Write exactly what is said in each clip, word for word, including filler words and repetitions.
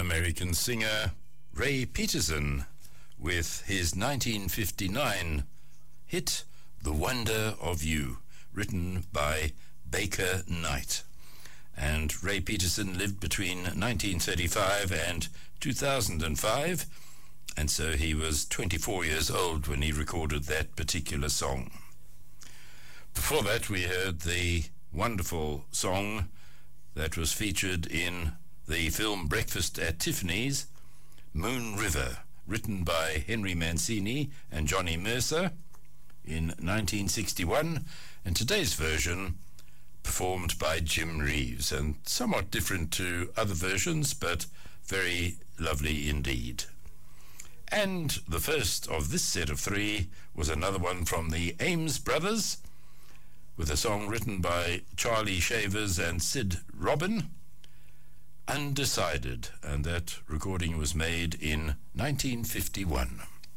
American singer Ray Peterson with his nineteen fifty-nine hit The Wonder of You, written by Baker Knight. And Ray Peterson lived between nineteen thirty-five and two thousand five, and so he was twenty-four years old when he recorded that particular song. Before that, we heard the wonderful song that was featured in the film Breakfast at Tiffany's, Moon River, written by Henry Mancini and Johnny Mercer in nineteen sixty-one, and today's version performed by Jim Reeves, and somewhat different to other versions, but very lovely indeed. And the first of this set of three was another one from the Ames Brothers, with a song written by Charlie Shavers and Sid Robin, Undecided, and that recording was made in nineteen fifty-one.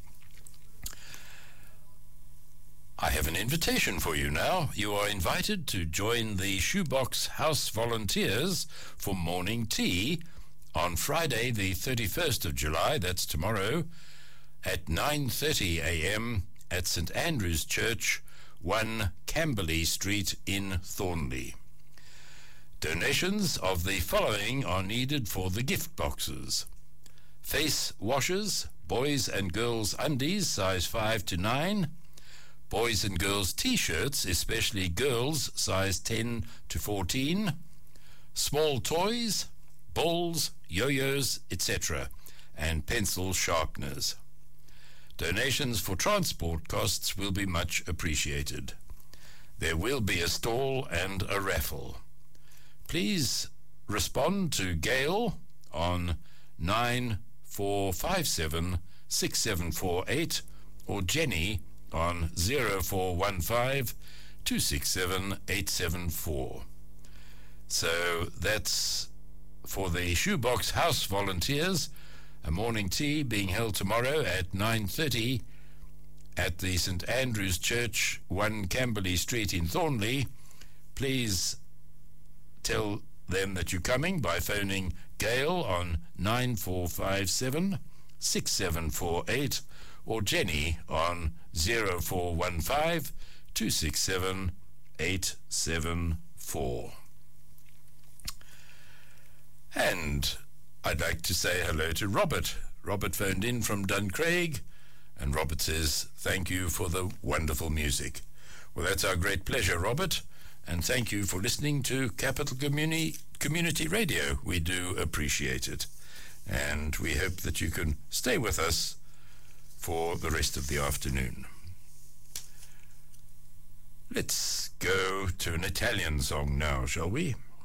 I have an invitation for you now. You are invited to join the Shoebox House Volunteers for morning tea on Friday the thirty-first of July, that's tomorrow, at nine thirty a.m. at Saint Andrew's Church, one Camberley Street in Thornley. Donations of the following are needed for the gift boxes: face washers, boys and girls undies, size five to nine, boys and girls t-shirts, especially girls, size ten to fourteen, small toys, balls, yo-yos, et cetera, and pencil sharpeners. Donations for transport costs will be much appreciated. There will be a stall and a raffle. Please respond to Gail on nine four five seven, six seven four eight or Jenny on zero four one five, two six seven, eight seven four. So that's for the Shoebox House Volunteers, a morning tea being held tomorrow at nine thirty at the Saint Andrew's Church, one Camberley Street in Thornley. Please tell them that you're coming by phoning Gail on nine four five seven, six seven four eight or Jenny on zero four one five, two six seven, eight seven four. And I'd like to say hello to Robert. Robert phoned in from Duncraig, and Robert says, thank you for the wonderful music. Well, that's our great pleasure, Robert, and thank you for listening to Capital Communi- Community Radio. We do appreciate it, and we hope that you can stay with us for the rest of the afternoon. Let's go to an Italian song now, shall we?